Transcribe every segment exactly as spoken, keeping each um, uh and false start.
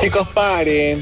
Chicos, paren.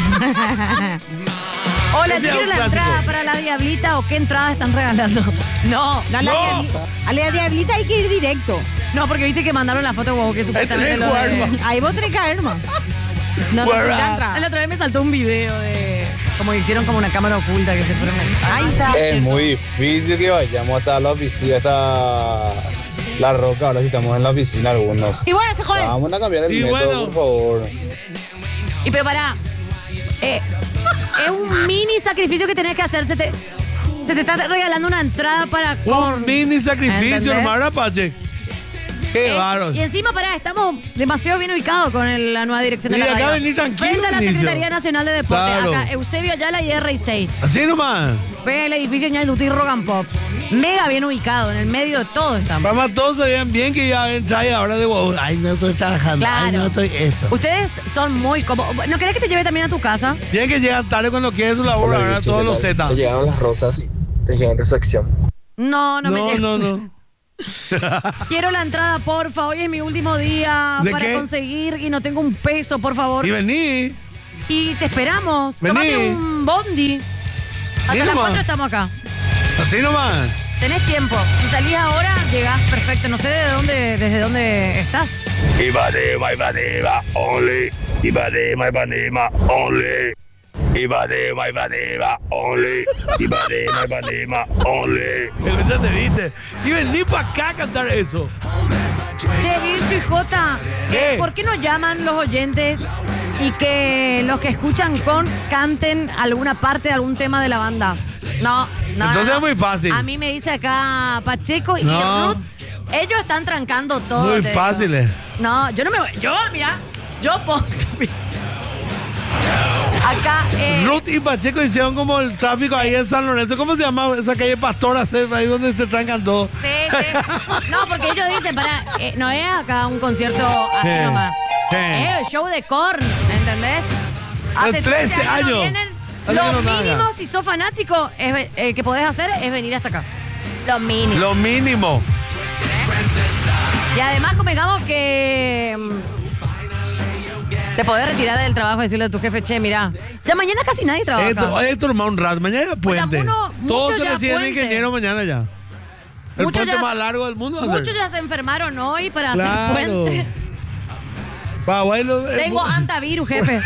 Hola, Ese es ¿quiere un la clásico. entrada para la Diablita o qué entrada están regalando? No, No, a la, No. diabli- a la diablita hay que ir directo. no, porque viste que mandaron la foto wow, que supuestamente tenés lo que de... jugar, Ahí vos tenés que caer, man. No, no, Guarda. te entra. La otra vez me saltó un video de... Como que hicieron como una cámara oculta que se fueron... Ahí está. Es muy difícil que vayamos hasta la oficina, hasta La Roca. Ahora sí estamos en la oficina algunos. Y bueno, se jode. Vamos a cambiar el Y método, bueno. por favor. Y pero pará, eh, es un mini sacrificio que tenés que hacer. Se te, se te está regalando una entrada para Un Korn. mini sacrificio, ¿Entendés? hermano Apache. Qué Es- bárbaro. Y encima, pará, estamos demasiado bien ubicados con el- la nueva dirección de Y la acá radio. venís tranquilo, Frente a la Vinicio. Secretaría Nacional de Deporte. Claro. Acá, Eusebio Ayala y R seis. Así nomás. Ve el edificio Ñalduti Rock and Pop. Mega bien ubicado, en el medio de todo estamos. Vamos, todos se vean bien que ya entra y ahora de wow. Ay, no estoy trabajando. Ay, Claro. no estoy esto. Ustedes son muy cómodos. ¿No querés que te lleve también a tu casa? Bien que llegan tarde cuando quieren su labor, Hola, ahora bicho, todos ¿qué los tal? Z. Te llegaron las rosas. Te llegaron recepción. No, no, me No, llevo. no, no. Quiero la entrada, porfa. Hoy es mi último día ¿De para qué? conseguir y no tengo un peso, por favor. Y vení. Y te esperamos. Vení. Tómate un bondi. Hasta Vení las nomás. cuatro estamos acá. Así nomás. Tenés tiempo. Si salís ahora, llegás perfecto. No sé de dónde, desde dónde estás. Ipanema, Ipanema, only. Ipanema, Ipanema, only. Ipanema, Ipanema, only. Ipanema, Ipanema, only. El ya te viste. Y vení para acá a cantar eso. Che, Virtu y Jota, ¿Qué? ¿por qué no llaman los oyentes y que los que escuchan con canten alguna parte de algún tema de la banda? No, no. Entonces no, es muy fácil. A mí me dice acá Pacheco y No. Ruth. Ellos están trancando todo. Muy te digo. fácil, eh. No, yo no me voy. Yo, mira, yo posto. Acá, eh, Ruth y Pacheco hicieron como el tráfico ahí en San Lorenzo. ¿Cómo se llama esa calle Pastora? Ahí donde se trancan todos. sí, sí. No, porque ellos dicen, para, eh, no es acá un concierto así Eh, nomás. eh. Es el show de Korn, ¿entendés? Hace trece no años. vienen. Así Lo que no me mínimo, haga. si sos fanático, es, ve- eh, que podés hacer es venir hasta acá. Lo mínimo. Lo mínimo. Y además, convengamos que mm, te podés retirar del trabajo y decirle a tu jefe, che, mira, ya mañana casi nadie trabaja. Esto, esto nomás un rato. Mañana es puente. uno- Todos muchos se ya reciben puente. ingeniero mañana ya. El Muchos puente ya- más largo del mundo. va a ser. Muchos ya se enfermaron hoy para Claro. hacer puente. Pa, bueno, eh, Tengo mu- antivirus, jefe.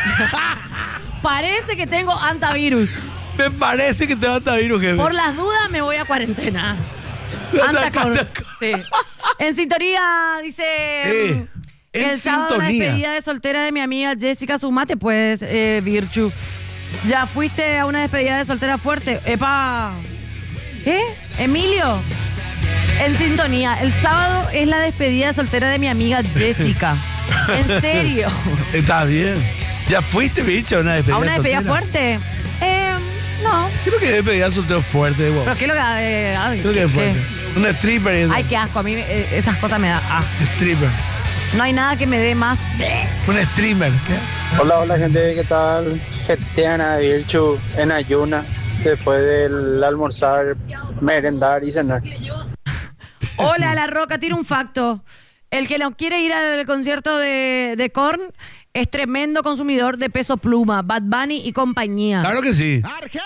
Parece que tengo antivirus. Me parece que te va a estar virus, jefe. Por las dudas me voy a cuarentena. Antacor. Sí. En sintonía dice Eh, mm, que en el sábado la sintonía. despedida de soltera de mi amiga Jessica Sumate, pues, eh, Virchu. ¿Ya fuiste a una despedida de soltera fuerte? ¡Epa! ¿Qué? ¿Emilio? En sintonía. El sábado es la despedida de soltera de mi amiga Jessica. ¿En serio? Está bien. ¿Ya fuiste, bicho, a una despedida ¿A una despedida soltera? fuerte? Eh, no. Creo que despedida soltero fuerte, güey. ¿Pero qué es lo que... eh, ay, Creo que qué- es fuerte. Un stripper. y eso. Ay, qué asco. A mí eh, esas cosas me dan asco. Stripper. No hay nada que me dé más... Un streamer. Hola, hola gente, ¿qué tal? Gestiana Virchu en ayuna después del almorzar, merendar y cenar. Hola, La Roca, tiene un facto. El que no quiere ir al concierto de, de Korn es tremendo consumidor de Peso Pluma, Bad Bunny y compañía. Claro que sí.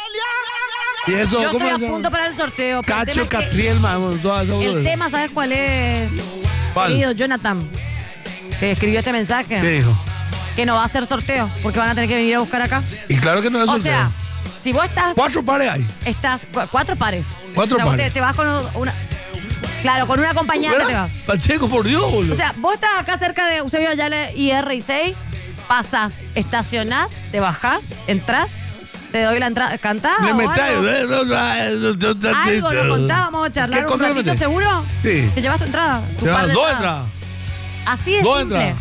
Y eso, Yo ¿cómo estoy a se llama? punto para el sorteo. pero el Cacho, tema es que- Catriel, vamos, todas esas El cosas. tema, ¿sabes cuál es? ¿Cuál? Querido Jonathan, que escribió este mensaje, ¿Qué dijo? que no va a hacer sorteo, porque van a tener que venir a buscar acá. Y claro que no es O sorteo. sea, si vos estás... Cuatro pares hay. Estás cu- cuatro pares. Cuatro o sea, vos pares. Te, te vas con una... Claro, con una acompañante te vas. Pacheco, por Dios, boludo. O sea, vos estás acá cerca de Eusebio Ayala y R seis, pasás, estacionás, te bajás, entrás, te doy la entrada, cantás Le o metés. algo. Algo nos contás, vamos a charlar ¿Qué un cosa le ratito, metés? ¿seguro? Sí. Te llevas tu entrada. Tu Te par dan de dos entradas. entradas. Así de Dos simple. entradas.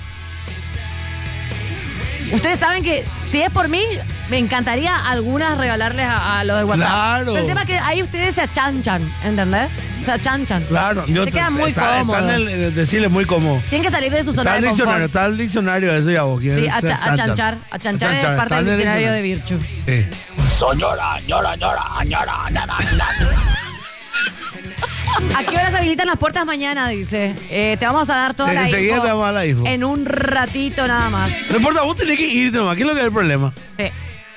Ustedes saben que si es por mí, me encantaría algunas regalarles a, a los de WhatsApp. Claro. Pero el tema es que ahí ustedes se achanchan, ¿entendés? Se achanchan. Claro, yo Se quedan muy está, cómodos. Está en el, en el decirle muy cómodo. Tienen que salir de su zona Está el de diccionario, confort. está el diccionario eso ya vos. Sí, ¿quién? acha- Se achanchar. Achanchar es parte está del en el diccionario de Virchu. Sí. Soñora, ñora, ñora, ñora, ñora, ñora. ¿A qué horas habilitan las puertas mañana? Dice. Eh, te vamos a dar toda la Enseguida info te vamos a dar la info. en un ratito nada más. No importa, vos tenés que irte nomás. ¿Qué es lo que es el problema? Sí.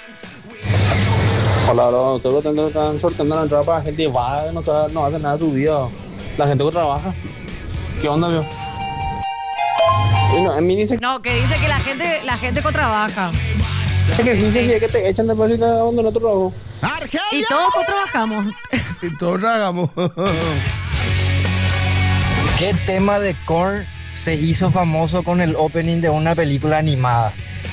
Hola, bro. Todos están sorteando la entrada para la gente va, no, está- no hace nada de su vida. La gente que trabaja. ¿Qué onda, amigo? Y no, en mí dice No, que dice que la gente, la gente co-trabaja. que dice si es que te echan después y te abandonan otro trabajo. Y todos co-trabajamos. Y todos hagamos. ¿Qué tema de Korn se hizo famoso con el opening de una película animada?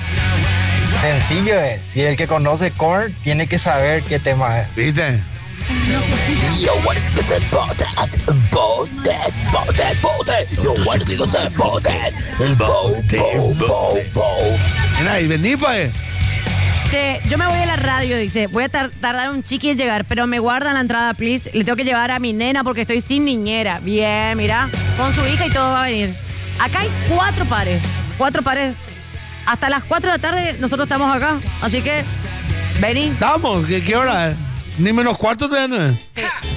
Sencillo es, si el que conoce Korn tiene que saber qué tema es. ¿Viste? Yo, what is the about that? About that, about that, about that. Yo, what is the about that? El bow, bow, bow, bow. Mira, y vení, pues. Che, yo me voy a la radio, dice. Voy a tar- tardar un chiqui en llegar, pero me guardan la entrada, please. Le tengo que llevar a mi nena porque estoy sin niñera. Bien, mira. Con su hija y todo va a venir. Acá hay cuatro pares. Cuatro pares. Hasta las cuatro de la tarde nosotros estamos acá. Así que, vení. Estamos. ¿Qué, qué hora es? Ni menos cuarto todavía no es.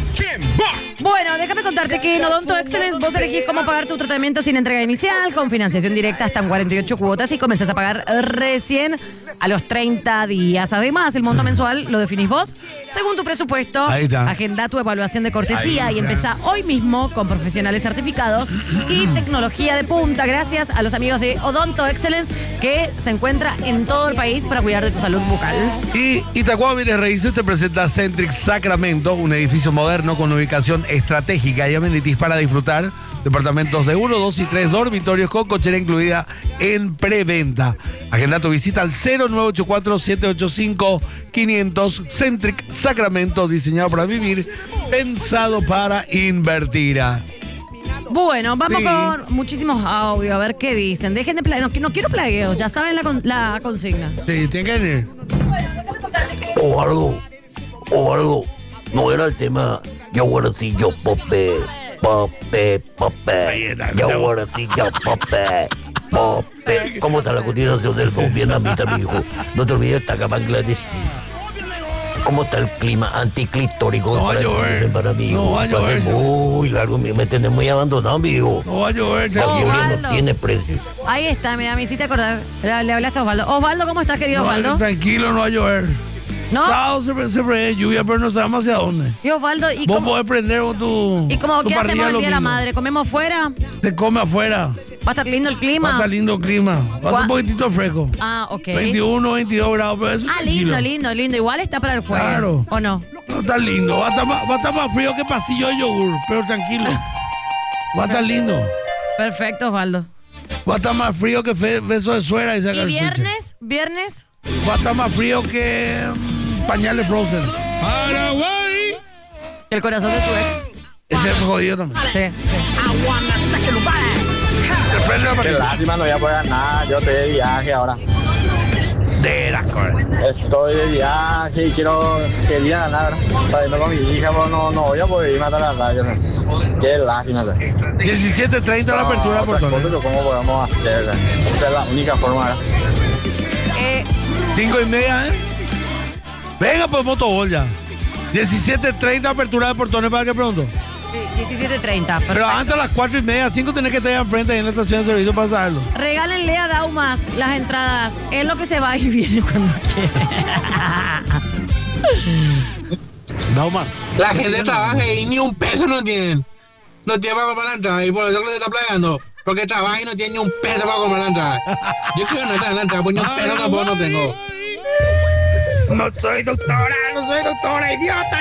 Bueno, déjame contarte que en Odonto Excellence vos elegís cómo pagar tu tratamiento sin entrega inicial, con financiación directa hasta en cuarenta y ocho cuotas y comenzás a pagar recién a los treinta días. Además, el monto mensual lo definís vos según tu presupuesto. Ahí está. Agenda tu evaluación de cortesía y empezá hoy mismo con profesionales certificados y tecnología de punta gracias a los amigos de Odonto Excellence que se encuentra en todo el país para cuidar de tu salud bucal. Y Itacuá Bienes Raíces te presenta Centric Sacramento, un edificio moderno con ubicación estratégica y amenities para disfrutar. Departamentos de uno, dos y tres dormitorios con cochera incluida en preventa. Agenda tu visita al cero nueve ocho cuatro, siete ocho cinco, quinientos. Centric Sacramento, diseñado para vivir, pensado para invertir. Bueno, vamos Sí. con muchísimos audios, a ver qué dicen. Dejen de plaguear, no, no quiero plagueos, ya saben la, con- la consigna. Sí, tiene que venir. O algo, o algo. No era el tema. Yo wanna see your puppet, puppet, puppet. Yo wanna see your puppet, puppet. ¿Cómo está la cotización del boom vietnamita, mi hijo? No te olvides, está acá Bangladesh. ¿Cómo está el clima anticlitórico? No va a para, llover. dicen para mí, No hijo? va a Va a ser llover. muy largo, me, me tenés muy abandonado, mi hijo. No va a llover, La chaval. lluvia Osvaldo. no tiene precio. Ahí está, mira, me hiciste acordar. Le, le hablaste a Osvaldo. Osvaldo, ¿cómo estás, querido No, Osvaldo? tranquilo, no va a llover. ¿No? Sábado se, pre- se prevé lluvia, pero no sabemos hacia dónde. Y Osvaldo, ¿y Vos cómo, podés prender con tu. ¿y cómo tu qué hacemos parrilla el día de la domingo. madre? ¿Comemos fuera? Se come afuera. ¿Va a estar lindo el Va a clima? estar lindo el clima. Va a estar ¿Cuá- un poquitito fresco. Ah, ok. veintiuno, veintidós grados, pero eso Ah, tranquilo. lindo, lindo, lindo. Igual está para el jueves. Claro. ¿O no? No está lindo. Va a estar, más, va a estar más frío que pasillo de yogur, pero tranquilo. Va a estar lindo. Perfecto, Osvaldo. Va a estar más frío que fe- beso de suera y sacar ¿Y el switch. viernes? ¿Viernes? Va a estar más frío que mm, pañales frozen. El corazón de tu ex. Ese es jodido también. Sí, sí. Te prende la Qué parrilla. lástima, no voy a poder nada. Yo estoy de viaje ahora. De la cor- Estoy de viaje y quiero quería ganar. Está yendo con mi hija, pero no, no voy a poder irme hasta la radio. ¿No? Qué lástima. ¿No? diecisiete treinta la apertura por otra cosa, pero ¿cómo podemos hacer? Esa es la única forma. Eh, Cinco y media, ¿eh? Venga, pues motobol ya. diecisiete treinta apertura de portones para que pronto. sí, diecisiete treinta. Pero antes a las cuatro y media, cinco tenés que estar ahí enfrente ahí en la estación de servicio para saberlo. Regálenle a Daumas las entradas. Es lo que se va y viene cuando quiera. No más. La gente trabaja y ni un peso no tienen. No tienen para comprar la entrada y por eso que le está pagando. Porque trabaja y no tiene ni un peso para comprar la entrada. Yo quiero no estar en la entrada, pues ni un peso tampoco no tengo. No soy doctora, no soy doctora, idiota,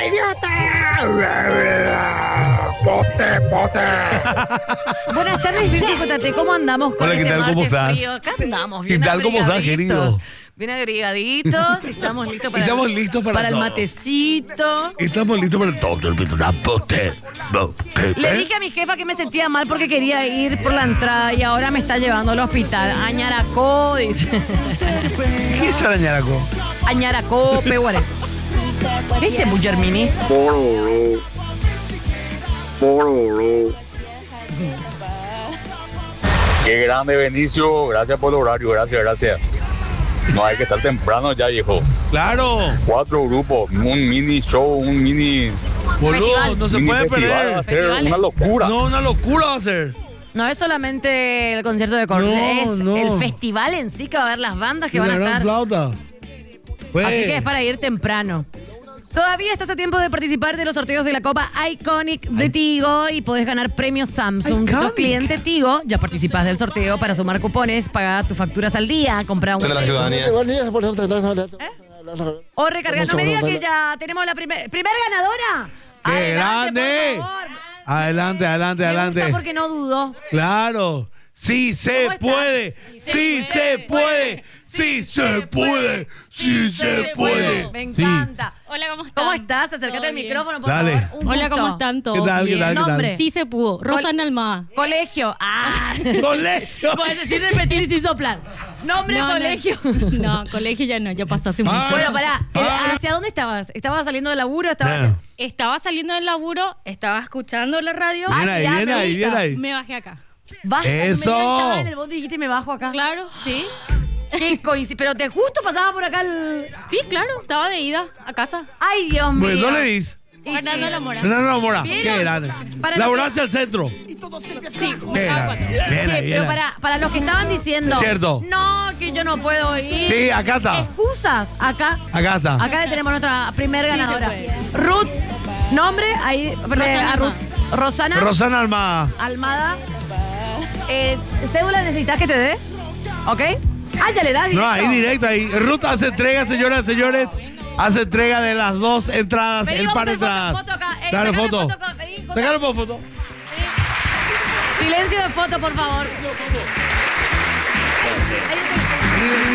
idiota. Pote, pote. Buenas tardes, Virgen Cotate. ¿Cómo andamos con Hola, ¿qué este tal? ¿Cómo martes estás? frío? Acá andamos ¿Qué bien tal? ¿Cómo estás, abrigaditos. querido? Bien abrigaditos. Estamos listos para, Estamos listos para el todo. matecito. Estamos listos para el top del pito. La pote. Pote. Le dije a mi jefa que me sentía mal porque quería ir por la entrada y ahora me está llevando al hospital. Añaracó, dice. ¿Qué es arañaraco? Añaracó, peguare. ¿Qué dice Bugermini? Qué grande, Benicio. Gracias por el horario. Gracias, gracias. No hay que estar temprano ya, viejo. Claro. Cuatro grupos, un mini show, un mini Boludo, Festival. no se Mi puede festival perder. va a ser Festivales. una locura. No, una locura va a ser. No es solamente el concierto de Korn, No, es no. el festival en sí que va a haber las bandas que Y van la a gran estar. flauta. Pues, Así que es para ir temprano. Todavía estás a tiempo de participar de los sorteos de la Copa Iconic de Tigo y podés ganar premios Samsung. Si sos Iconic. cliente Tigo, ya participás del sorteo para sumar cupones, pagar tus facturas al día, comprar un... De la ciudadanía. O recargar. No me digas que ya tenemos la primer, primer ganadora. ¡Qué Adelante, grande! por favor. Adelante, adelante, Me adelante. gusta porque no dudo. Claro. Sí se ¿Cómo está? puede. Sí se puede. Sí se puede. Sí se puede. Me Sí. encanta. Hola, ¿cómo están? ¿Cómo estás? Acércate ¿Todo al bien? micrófono, por Dale. favor. Un Hola, gusto. ¿cómo están todos? ¿Qué tal? ¿Qué Bien. tal? ¿Qué tal? Nombre. Sí se pudo. Rosana Almada. Colegio. Ah. Colegio. Puedes decir repetir y sin soplar. Nombre, No, no. colegio. No, colegio ya no, ya pasó hace mucho. Bueno, pará. ¿Hacia dónde estabas? ¿Estabas saliendo del laburo? ¿Estabas... Ah. Estaba saliendo del laburo, estaba escuchando la radio. Bien ahí, ya, bien ahí, ahorita. bien ahí. Me bajé acá. Basta, me Eso. estaba en el bondi y dijiste me bajo acá. Claro, sí. Qué coincidencia. Pero te justo pasaba por acá el... Sí, claro, estaba de ida a casa. Ay, Dios mío. Bueno, no le dis. Y Fernando sí. La Mora. Fernando Mora. ¿Vieron? Qué grande. Para lo Laboral que- hacia el centro. Sí, Qué cada grande. cuatro. Bien Sí, ahí, bien pero ahí. para, para los que estaban diciendo... Cierto. No, que yo no puedo ir. Sí, acá está. Excusas. Acá. Acá está. Acá le tenemos nuestra primer Sí, se ganadora. puede. Ruth. Nombre, ahí... Rosana a Ruth. Rosana Rosana Almada. Almada. Eh, ¿Cédula necesitas que te dé? ¿Ok? Ah, ya le das directo. No, ahí directo, ahí. Ruth hace entrega, señoras y señores. Hace entrega de las dos entradas, Vení, el vamos par a de hacer entradas. foto, foto acá. Eh, Claro, sacame foto. foto acá. Vení, foto. Sacale por foto. Silencio de foto, por favor.